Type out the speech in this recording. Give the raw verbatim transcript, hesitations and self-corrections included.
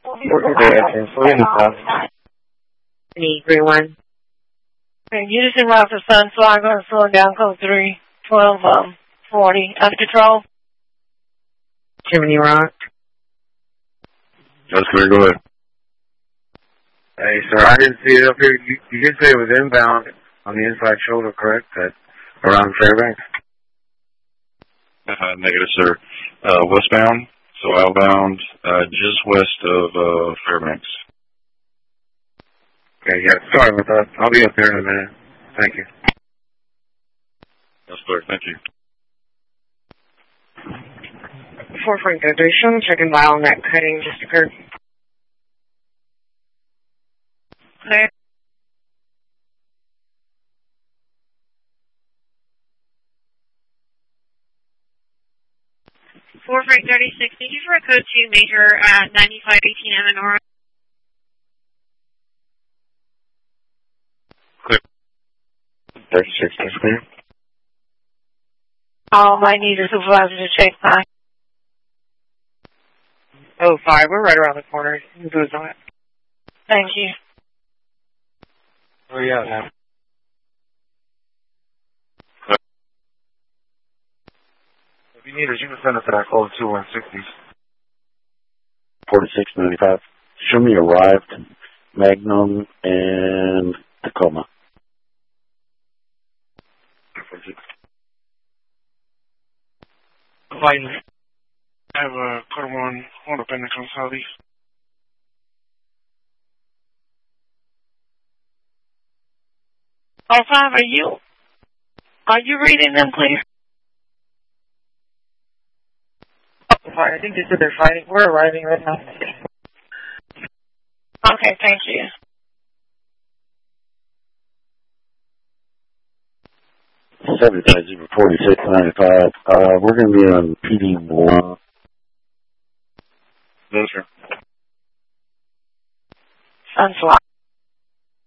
three one. Okay, Unison Route for Sunflower, going to slow down, code three, twelve, um, forty. Under control? Jiminy Rock. That's clear, go ahead. Hey, sir, I didn't see it up here. You, you did say it was inbound on the inside shoulder, correct? At around Fairbanks? Uh, negative, sir. Uh, westbound, so outbound, uh, just west of uh, Fairbanks. Okay, yeah, sorry about that. I'll be up there in a minute. Thank you. That's clear, thank you. four Franco three, show me checking bottleneck cutting just occurred. Clear. four Frank thirty-six, thank you for a code two major at ninety-five eighteen Amanora. Clear. thirty-six, that's clear. All I need is supervisor to check by. Oh, five, we're right around the corner. Booze on it. Thank you. Oh, yeah, yeah. If you need us, you can send us to that code two one sixty. forty-six ninety-five. Show me arrived, Magnum, and Tacoma. Lightning. I have a code one, hold up in the southeast. All five, are you, are you reading them clear? Oh, sorry, I think they said they're fighting. We're arriving right now. Okay, thank you. seventy-five zero forty-six ninety-five. Uh, we're going to be on P D one. Yes, sir. Sunflower.